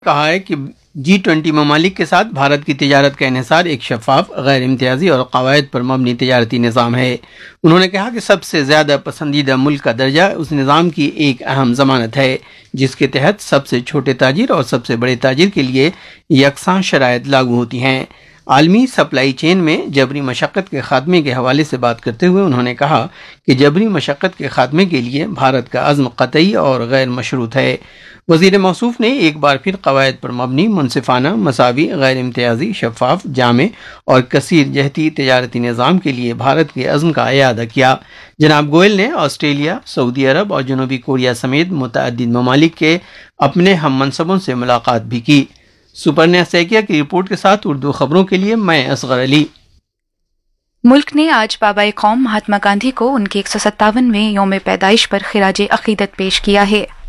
कहा है कि G20 ममालिक के साथ भारत की तिजारत का इन्हिसार एक शफाफ, गैर इम्तियाजी और कवायद पर मबनी तिजारती निज़ाम है। उन्होंने कहा कि सबसे ज़्यादा पसंदीदा मुल्क का दर्जा उस निज़ाम की एक अहम ज़मानत है जिसके तहत सबसे छोटे ताजिर और सबसे बड़े ताजिर के लिए यकसां शराइत लागू होती हैं। आलमी सप्लाई चेन में जबरी मशक्क़त के खात्मे के हवाले से बात करते हुए उन्होंने कहा कि जबरी मशक्क़त के खात्मे के लिए भारत का अज़्म क़तई और गैर मशरूत है। वज़ीर मौसूफ ने एक बार फिर कवायद पर मबनी, मुनसिफाना, मसावी, गैर इम्तियाजी, शफाफ, जामे और कसीर जहती तजारती निज़ाम के लिए भारत के अज़्म का इयादा किया। जनाब गोयल ने ऑस्ट्रेलिया, सऊदी अरब और जनूबी कोरिया समेत मुतअद्दिद ममालिक के अपने हम मनसबों से मुलाकात भी की। सुपर्णा सैकिया की रिपोर्ट के साथ उर्दू खबरों के लिए मैं असगर अली। मुल्क ने आज बाबा-ए-कौम महात्मा गांधी को उनके 157वें यौम पैदाइश पर खिराज अकीदत पेश किया है।